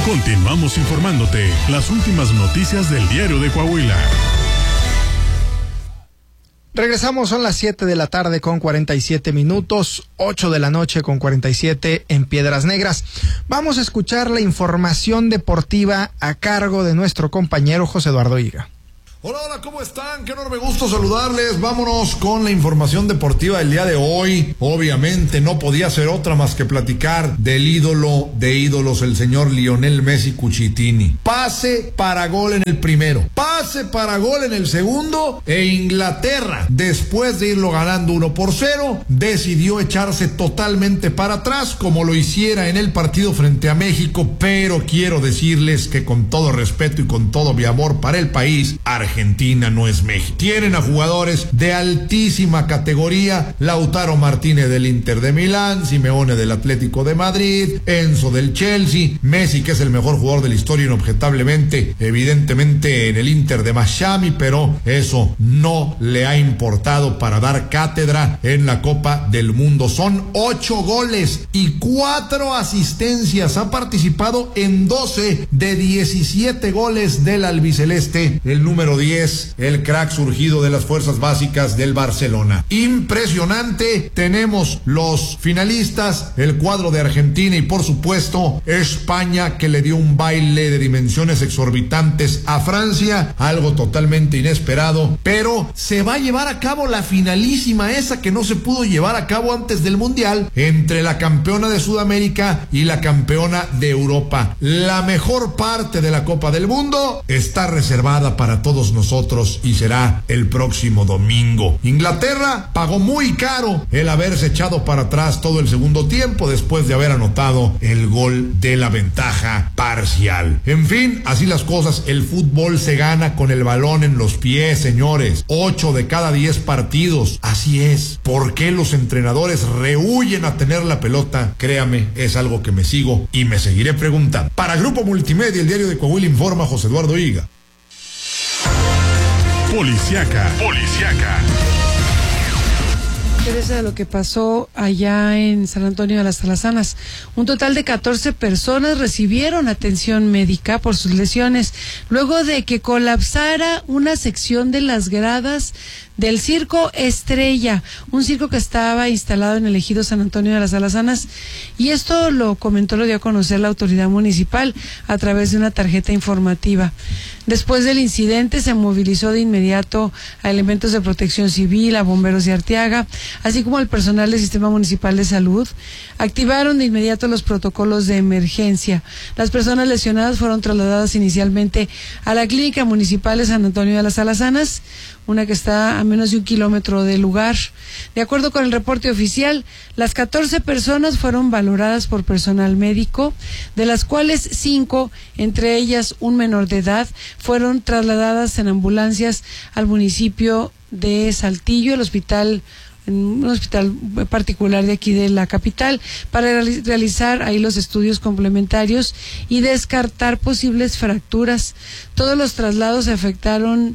Continuamos informándote las últimas noticias del Diario de Coahuila. Regresamos, son las 7 de la tarde con 47 minutos, 8 de la noche con 47 en Piedras Negras. Vamos a escuchar la información deportiva a cargo de nuestro compañero José Eduardo Higa. Hola, ¿cómo están? Qué enorme gusto saludarles. Vámonos con la información deportiva del día de hoy. Obviamente no podía ser otra más que platicar del ídolo de ídolos, el señor Lionel Messi Cuchitini. Pase para gol en el primero, pase para gol en el segundo, e Inglaterra, después de irlo ganando 1-0, decidió echarse totalmente para atrás, como lo hiciera en el partido frente a México. Pero quiero decirles que, con todo respeto y con todo mi amor para el país, Argentina no es México. Tienen a jugadores de altísima categoría: Lautaro Martínez del Inter de Milán, Simeone del Atlético de Madrid, Enzo del Chelsea, Messi, que es el mejor jugador de la historia inobjetablemente, evidentemente en el Inter de Miami, pero eso no le ha importado para dar cátedra en la Copa del Mundo. Son 8 goles y 4 asistencias. Ha participado en 12 de 17 goles del albiceleste, el número 10, el crack surgido de las fuerzas básicas del Barcelona. Impresionante. Tenemos los finalistas, el cuadro de Argentina y, por supuesto, España, que le dio un baile de dimensiones exorbitantes a Francia, algo totalmente inesperado. Pero se va a llevar a cabo la finalísima, esa que no se pudo llevar a cabo antes del Mundial, entre la campeona de Sudamérica y la campeona de Europa. La mejor parte de la Copa del Mundo está reservada para todos nosotros y será el próximo domingo. Inglaterra pagó muy caro el haberse echado para atrás todo el segundo tiempo después de haber anotado el gol de la ventaja parcial. En fin, así las cosas. El fútbol se gana con el balón en los pies, señores. 8 de cada 10 partidos. Así es. ¿Por qué los entrenadores rehúyen a tener la pelota? Créame, es algo que me sigo y me seguiré preguntando. Para Grupo Multimedia, el Diario de Coahuila, informa José Eduardo Higa. Policiaca. Interesa de lo que pasó allá en San Antonio de las Salazanas. Un total de 14 personas recibieron atención médica por sus lesiones luego de que colapsara una sección de las gradas del Circo Estrella, un circo que estaba instalado en el ejido San Antonio de las Salazanas, y esto lo dio a conocer la autoridad municipal a través de una tarjeta informativa. Después del incidente se movilizó de inmediato a elementos de protección civil, a bomberos de Arteaga, así como al personal del Sistema Municipal de Salud. Activaron de inmediato los protocolos de emergencia. Las personas lesionadas fueron trasladadas inicialmente a la Clínica Municipal de San Antonio de las Salazanas, una que está a menos de 1 kilómetro del lugar. De acuerdo con el reporte oficial, las 14 personas fueron valoradas por personal médico, de las cuales 5, entre ellas un menor de edad, fueron trasladadas en ambulancias al municipio de Saltillo, en un hospital particular de aquí de la capital, para realizar ahí los estudios complementarios y descartar posibles fracturas. Todos los traslados se afectaron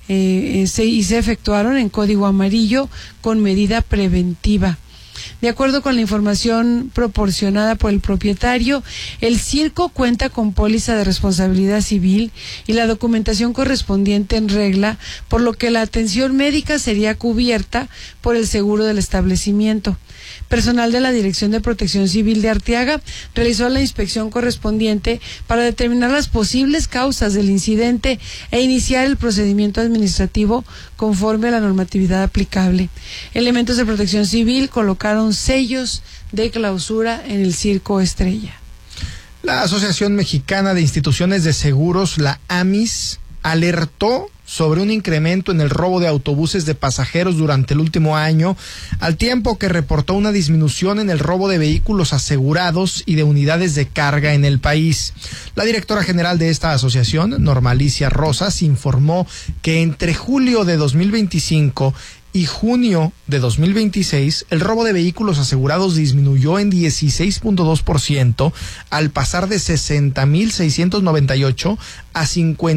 se efectuaron en código amarillo con medida preventiva. De acuerdo con la información proporcionada por el propietario, el circo cuenta con póliza de responsabilidad civil y la documentación correspondiente en regla, por lo que la atención médica sería cubierta por el seguro del establecimiento. Personal de la Dirección de Protección Civil de Arteaga realizó la inspección correspondiente para determinar las posibles causas del incidente e iniciar el procedimiento administrativo conforme a la normatividad aplicable. Elementos de Protección Civil colocaron sellos de clausura en el Circo Estrella. La Asociación Mexicana de Instituciones de Seguros, la AMIS, alertó sobre un incremento en el robo de autobuses de pasajeros durante el último año, al tiempo que reportó una disminución en el robo de vehículos asegurados y de unidades de carga en el país. La directora general de esta asociación, Norma Alicia Rosas, informó que entre julio de 2025 y junio de 2026, el robo de vehículos asegurados disminuyó en 16.2% al pasar de 60.698 a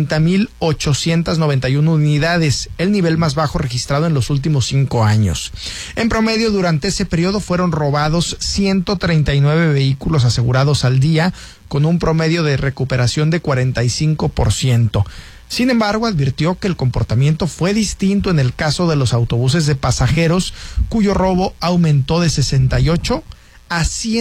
50.891 unidades, el nivel más bajo registrado en los últimos 5 años. En promedio, durante ese periodo fueron robados 139 vehículos asegurados al día, con un promedio de recuperación de 45%. Sin embargo, advirtió que el comportamiento fue distinto en el caso de los autobuses de pasajeros, cuyo robo aumentó de 68 a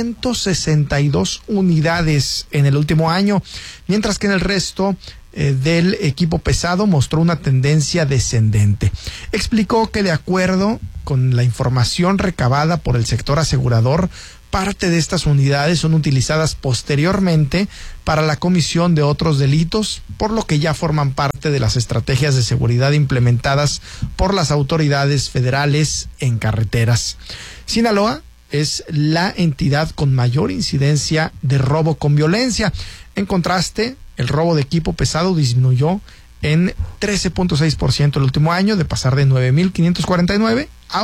162 unidades en el último año, mientras que en el resto del equipo pesado mostró una tendencia descendente. Explicó que de acuerdo con la información recabada por el sector asegurador, parte de estas unidades son utilizadas posteriormente para la comisión de otros delitos, por lo que ya forman parte de las estrategias de seguridad implementadas por las autoridades federales en carreteras. Sinaloa es la entidad con mayor incidencia de robo con violencia. En contraste, el robo de equipo pesado disminuyó en 13.6% el último año, de pasar de 9.549 a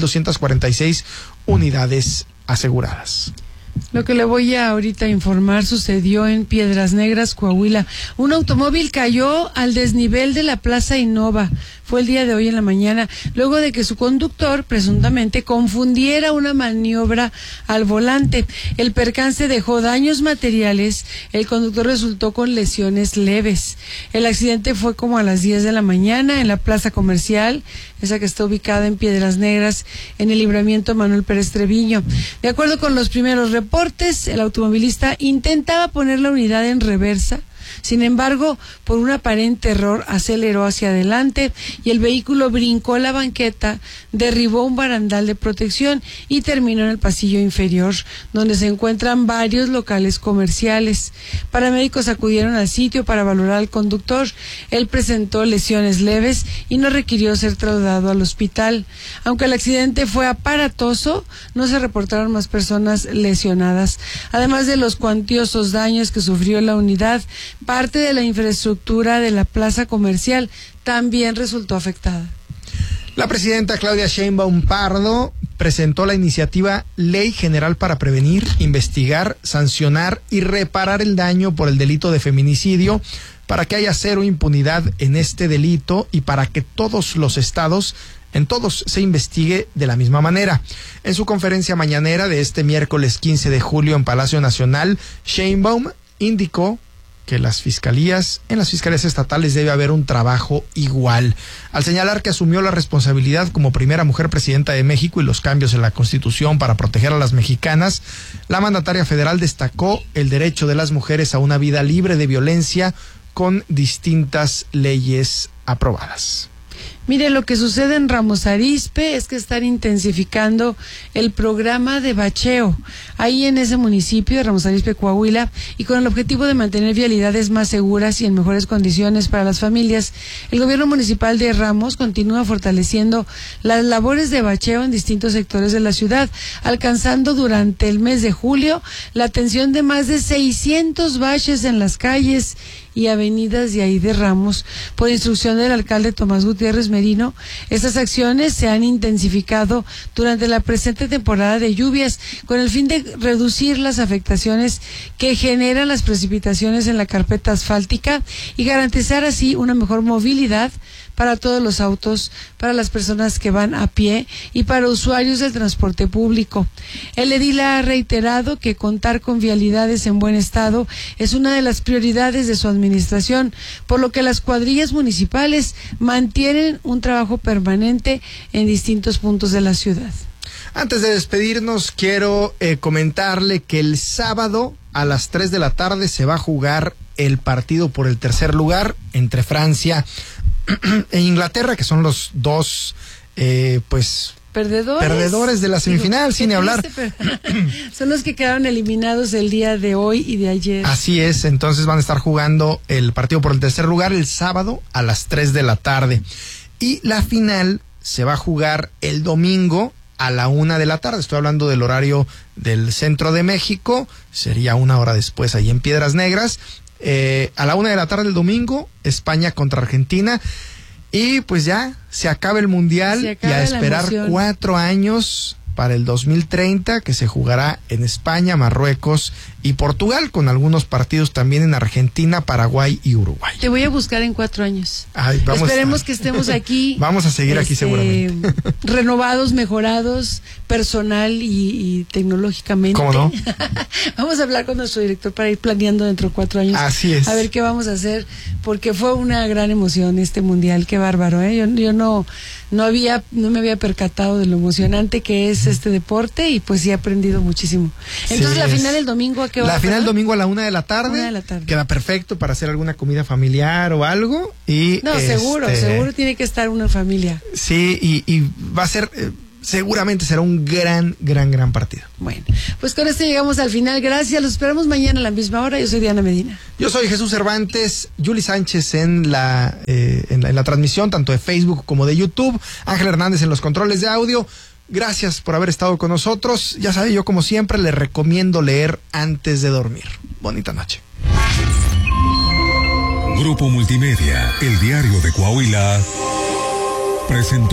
8.246 unidades aseguradas. Lo que le voy a ahorita informar sucedió en Piedras Negras, Coahuila. Un automóvil cayó al desnivel de la Plaza Innova. Fue el día de hoy en la mañana, luego de que su conductor presuntamente confundiera una maniobra al volante. El percance dejó daños materiales. El conductor resultó con lesiones leves. El accidente fue como a las 10 de la mañana en la plaza comercial, esa que está ubicada en Piedras Negras, en el libramiento Manuel Pérez Treviño. De acuerdo con los primeros reportes, el automovilista intentaba poner la unidad en reversa. Sin embargo, por un aparente error, aceleró hacia adelante y el vehículo brincó la banqueta, derribó un barandal de protección y terminó en el pasillo inferior, donde se encuentran varios locales comerciales. Paramédicos acudieron al sitio para valorar al conductor. Él presentó lesiones leves y no requirió ser trasladado al hospital. Aunque el accidente fue aparatoso, no se reportaron más personas lesionadas. Además de los cuantiosos daños que sufrió la unidad, parte de la infraestructura de la plaza comercial también resultó afectada. La presidenta Claudia Sheinbaum Pardo presentó la iniciativa Ley General para prevenir, investigar, sancionar y reparar el daño por el delito de feminicidio, para que haya cero impunidad en este delito y para que todos los estados, en todos, se investigue de la misma manera. En su conferencia mañanera de este miércoles 15 de julio en Palacio Nacional, Sheinbaum indicó que en las fiscalías estatales debe haber un trabajo igual, al señalar que asumió la responsabilidad como primera mujer presidenta de México y los cambios en la Constitución para proteger a las mexicanas. La mandataria federal destacó el derecho de las mujeres a una vida libre de violencia con distintas leyes aprobadas. Mire, lo que sucede en Ramos Arizpe es que están intensificando el programa de bacheo ahí en ese municipio de Ramos Arizpe, Coahuila, y con el objetivo de mantener vialidades más seguras y en mejores condiciones para las familias. El gobierno municipal de Ramos continúa fortaleciendo las labores de bacheo en distintos sectores de la ciudad, alcanzando durante el mes de julio la atención de más de 600 baches en las calles y avenidas de ahí de Ramos. Por instrucción del alcalde Tomás Gutiérrez Merino, estas acciones se han intensificado durante la presente temporada de lluvias con el fin de reducir las afectaciones que generan las precipitaciones en la carpeta asfáltica y garantizar así una mejor movilidad para todos los autos, para las personas que van a pie y para usuarios del transporte público. El edil ha reiterado que contar con vialidades en buen estado es una de las prioridades de su administración, por lo que las cuadrillas municipales mantienen un trabajo permanente en distintos puntos de la ciudad. Antes de despedirnos, quiero comentarle que el sábado a las 3 de la tarde se va a jugar el partido por el tercer lugar entre Francia e Inglaterra, que son los dos, perdedores de la semifinal, sin hablar. Son los que quedaron eliminados el día de hoy y de ayer. Así es, entonces van a estar jugando el partido por el tercer lugar el sábado a las 3 de la tarde. Y la final se va a jugar el domingo a la 1 de la tarde. Estoy hablando del horario del centro de México. Sería 1 hora después ahí en Piedras Negras. A la 1 de la tarde el domingo, España contra Argentina. Y pues ya se acaba el Mundial y a esperar 4 años para el 2030, que se jugará en España, Marruecos y Portugal, con algunos partidos también en Argentina, Paraguay y Uruguay. Te voy a buscar en 4 años. Ay, esperemos que estemos aquí. Vamos a seguir aquí seguramente. Renovados, mejorados, personal y tecnológicamente. ¿Cómo no? Vamos a hablar con nuestro director para ir planeando dentro de 4 años. Así es. A ver qué vamos a hacer, porque fue una gran emoción este Mundial. Qué bárbaro, ¿eh? Yo no me había percatado de lo emocionante que es este deporte, y pues sí he aprendido muchísimo. Entonces, la final el domingo, ¿a qué hora? La final el domingo a la 1 de la tarde. 1 de la tarde. Queda perfecto para hacer alguna comida familiar o algo. Y no, seguro tiene que estar una familia. Sí, y va a ser... seguramente será un gran partido. Bueno, pues con esto llegamos al final. Gracias, los esperamos mañana a la misma hora. Yo soy Diana Medina. Yo soy Jesús Cervantes, Yuli Sánchez en la transmisión, tanto de Facebook como de YouTube, Ángel Hernández en los controles de audio. Gracias por haber estado con nosotros. Ya sabe, yo como siempre le recomiendo leer antes de dormir. Bonita noche. Grupo Multimedia, el diario de Coahuila, presentó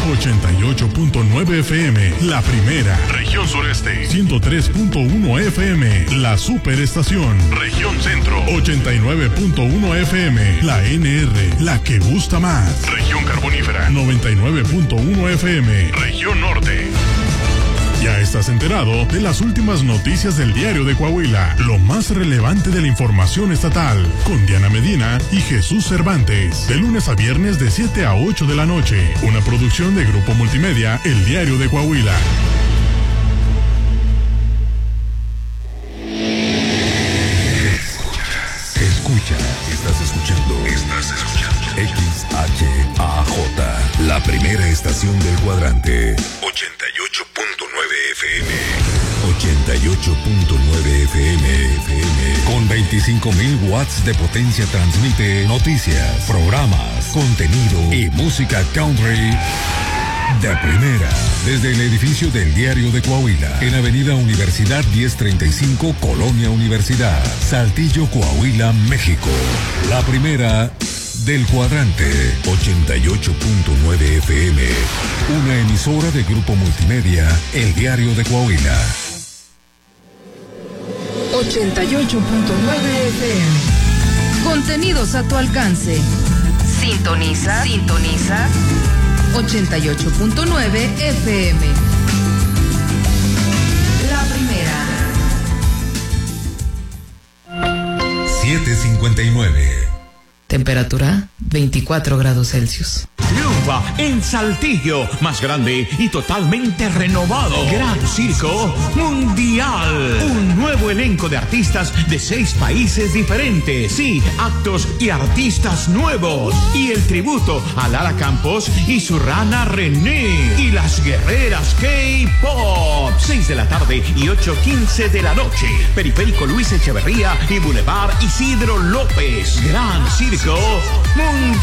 88.9 FM, la primera, región sureste, 103.1 FM, la superestación, región centro, 89.1 FM, la NR, la que gusta más, región carbonífera, 99.1 FM, región norte. Ya estás enterado de las últimas noticias del diario de Coahuila, lo más relevante de la información estatal, con Diana Medina y Jesús Cervantes, de lunes a viernes de 7 a 8 de la noche, una producción de Grupo Multimedia, el diario de Coahuila. Estás escuchando XHAJ, la primera estación del cuadrante. 88.9 FM. 88.9 FM. Con 25.000 watts de potencia transmite noticias, programas, contenido y música country de primera. Desde el edificio del Diario de Coahuila, en Avenida Universidad 1035, Colonia Universidad, Saltillo, Coahuila, México. La primera del cuadrante. 88.9 FM. Una emisora de Grupo Multimedia, el Diario de Coahuila. 88.9 FM. Contenidos a tu alcance. Sintoniza 88.9 FM. La primera. 7:59. Temperatura 24 grados Celsius. Triunfa en Saltillo, más grande y totalmente renovado. Gran Circo Mundial. Un nuevo elenco de artistas de 6 países diferentes. Sí, actos y artistas nuevos. Y el tributo a Lara Campos y su rana René. Y las guerreras K-Pop. 6 de la tarde y 8:15 de la noche. Periférico Luis Echeverría y Boulevard Isidro López. Gran Circo Mundial.